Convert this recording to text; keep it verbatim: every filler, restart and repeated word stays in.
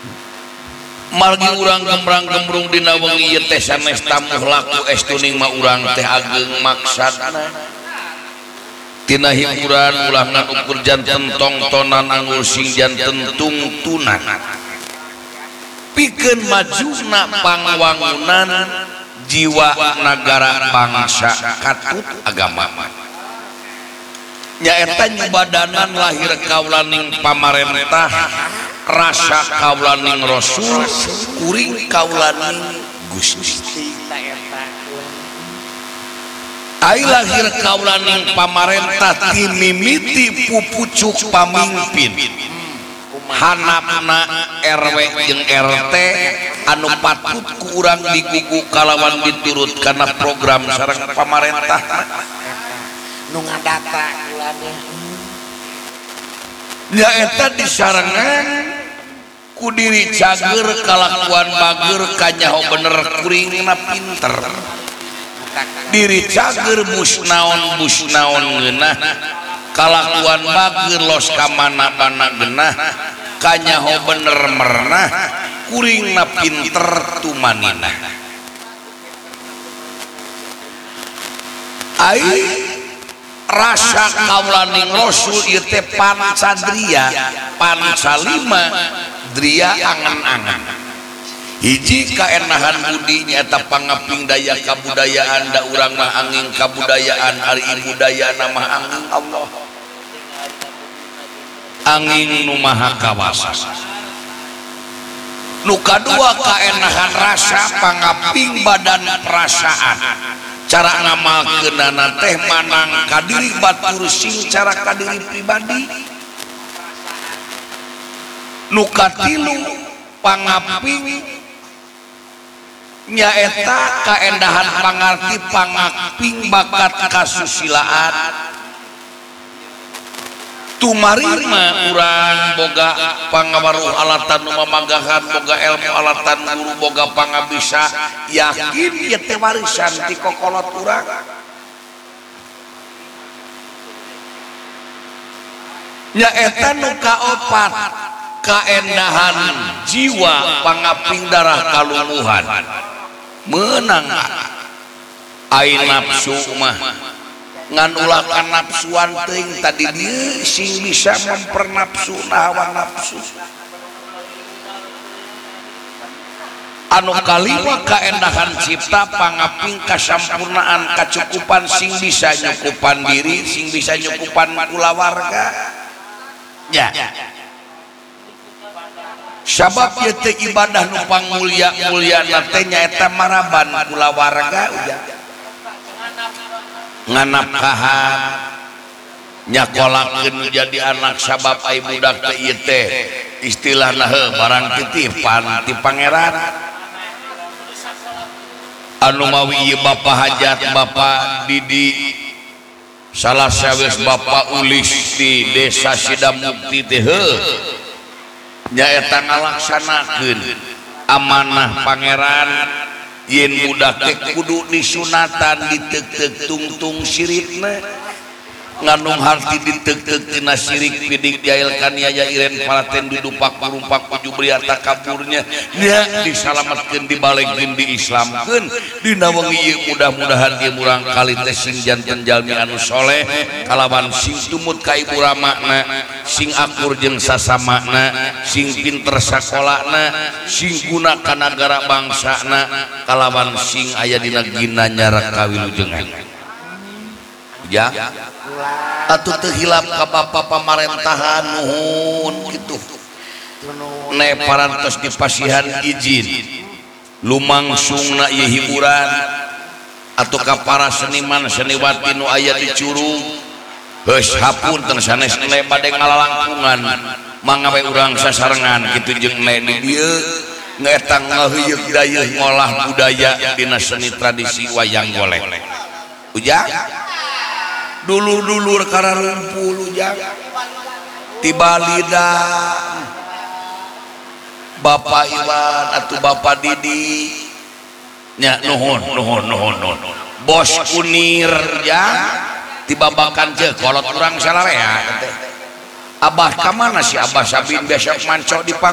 margi urang gembrang gembrung dina wengi ieu teh sanes tamuh laku estuning mah urang teh ageng maksudna tina hiburan ulah ngukur janten tongtonan anggur sing janten tungtunan pikeun majuna pangwangunan jiwa nagara bangsa katut agama nyaeta nyubadanan lahir kaulaning pamarentah rasa kaulaning rasul kuring kaulaning Gusti ai lahir kaulaning pamarentah ti mimiti pupucuk pamimpin hanapna R W jeung R T anu patut ku urang digugu kalawan diturut kana program sareng pamarentah nu ngadata ulana nyaeta disarengan ku diri cager kalakuan bager kanyaho bener kuringna pinter diri cager musnaon musnaon geunah kalakuan bager los ka mana-mana geunah kanyaho bener mernah kuringna pinter tumanina ai rasa kaulaning rasul ieu teh pancadria pancalima dria angan-angan hiji kaenahan budi nyaeta pangaping daya kabudayaan da urang mah angin kabudayaan ari budayana mah angin Allah angin nu maha kawasa nu kadua kaenahan rasa pangaping badan perasaan cara ngamalkeunana teh manang kadiri batur sing cara kadiri pribadi nu katilu pangaping nyaeta kaendahan pangarti pangaping bakat kasusilaan tumarima urang boga pangawaruh alatan nu mamanggahan boga ilmu alatan guru boga pangabisa yakin ieu teh warisan ti kokolot urang nyaeta nu kaopat kaendahan jiwa pangaping darah kaluluhan menang ai nafsu mah ngan ulah kanapsuan teuing tadi dieu sing bisa mempernapsu hawa nafsu anu kalima kaendahan cipta pangaping kasampurnaan kacukupan sing bisa nyukupan diri sing bisa nyukupan kulawarga ya sabab ieu teh ibadah nu pangulya-mulyana teh nyaeta maraban kulawarga udah nganapkahan nyakolakeun jadi anak sabab ai budak teh ieu teh istilahna heuh barang titipan ti pangeran anu mawi ieu bapa hajat bapa Didi salah sawes bapa ulis di desa Sidamukti teh heuh nyaeta ngalaksanakeun amanah pangeran yen budak teh kudu disunatan diteug-teug tungtung siripna nganung harti diteug-teug tina sirik pidik diailkan yaya iren palaten dudupak kurumpak puju briata kaburnya nya disalametkeun dibalegkeun diislamkeun dina wengi ieu mudah-mudahan ieu murang kali teh sing janten jalmi anu soleh kalawan sing tumut ka ibu ramana sing akur jeung sasamana sing pinter sakolana sing guna ka nagara bangsana kalawan sing aya dina gina nyara kawilujengan ya atuh teu hilap ka bapa pamarentahan nuhun kitu ne parantos dipasihan izin lumangsungna ieu hiburan atuh ka para seniman seniwati nu aya di Curug geus hapunten sanes ne bade ngalalangkungan mangga we urang sasarengan kitu jeung ne di dieu ngeeta ngaheuyeuk dayeuh ngolah budaya dina seni tradisi wayang golek ujang dulur-dulur kararumpul ujang tibalidang Bapak Iwan atau Bapak Didi nya nuhun nuhun nuhun nuhun bos kunir ya tibabakan je kolot urang salarea abah kamana si abah Sabin biasa manco di